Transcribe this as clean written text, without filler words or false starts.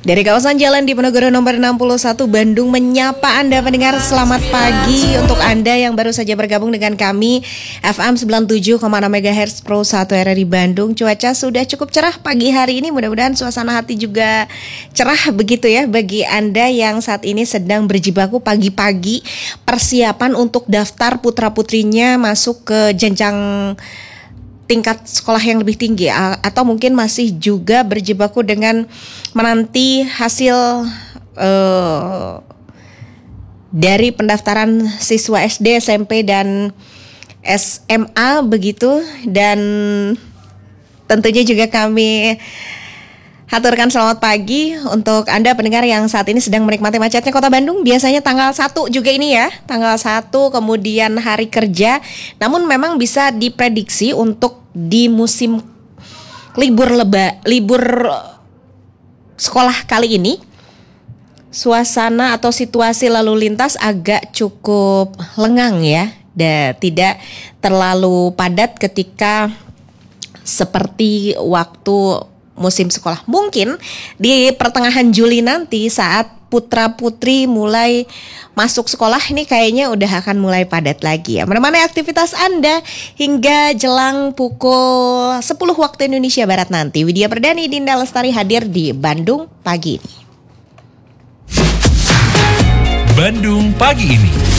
Dari kawasan Jalan Diponegoro nomor 61 Bandung menyapa Anda pendengar, selamat pagi untuk Anda yang baru saja bergabung dengan kami FM 97,6 MHz Pro 1 RRI Bandung. Cuaca sudah cukup cerah pagi hari ini, mudah-mudahan suasana hati juga cerah begitu ya bagi Anda yang saat ini sedang berjibaku pagi-pagi persiapan untuk daftar putra-putrinya masuk ke jenjang tingkat sekolah yang lebih tinggi, atau mungkin masih juga berjibaku dengan menanti hasil dari pendaftaran siswa SD, SMP, dan SMA begitu. Dan tentunya juga kami haturkan selamat pagi untuk Anda pendengar yang saat ini sedang menikmati macetnya Kota Bandung. Biasanya tanggal 1 juga ini ya, tanggal 1 kemudian hari kerja. Namun memang bisa diprediksi untuk di musim libur sekolah kali ini, suasana atau situasi lalu lintas agak cukup lengang ya, dan tidak terlalu padat ketika seperti waktu musim sekolah. Mungkin di pertengahan Juli nanti saat putra-putri mulai masuk sekolah ini kayaknya udah akan mulai padat lagi ya. Menemani aktivitas Anda hingga jelang pukul 10 waktu Indonesia Barat nanti. Widya Perdani, Dinda Lestari hadir di Bandung pagi ini. Bandung pagi ini.